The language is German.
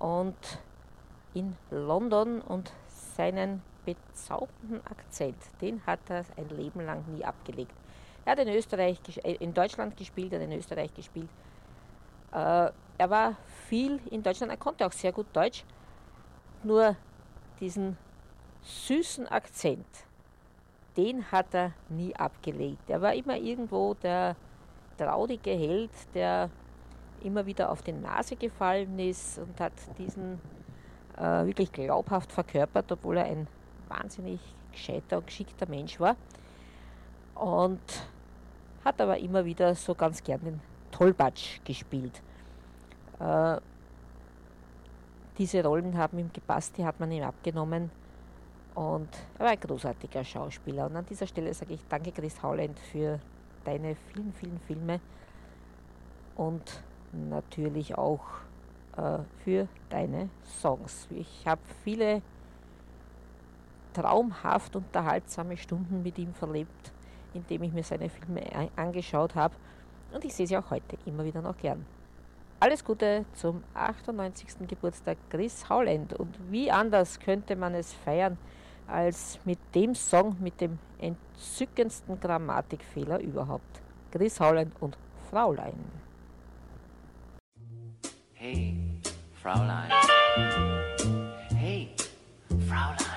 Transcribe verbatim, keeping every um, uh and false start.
und in London, und seinen bezaubernden Akzent, den hat er ein Leben lang nie abgelegt. Er hat in Österreich, in Deutschland gespielt, er hat in Österreich gespielt. Äh, er war viel in Deutschland, er konnte auch sehr gut Deutsch, nur diesen süßen Akzent, den hat er nie abgelegt. Er war immer irgendwo der traurige Held, der immer wieder auf die Nase gefallen ist und hat diesen äh, wirklich glaubhaft verkörpert, obwohl er ein wahnsinnig gescheiter und geschickter Mensch war. Und hat aber immer wieder so ganz gern den Tollpatsch gespielt. Äh, diese Rollen haben ihm gepasst, die hat man ihm abgenommen. Und er war ein großartiger Schauspieler. Und an dieser Stelle sage ich danke, Chris Howland, für deine vielen, vielen Filme und natürlich auch äh, für deine Songs. Ich habe viele traumhaft unterhaltsame Stunden mit ihm verlebt, indem ich mir seine Filme angeschaut habe. Und ich sehe sie auch heute immer wieder noch gern. Alles Gute zum achtundneunzigsten Geburtstag Chris Howland. Und wie anders könnte man es feiern, als mit dem Song mit dem entzückendsten Grammatikfehler überhaupt. Chris Howland und Fraulein. Hey, Fraulein. Hey, Fraulein.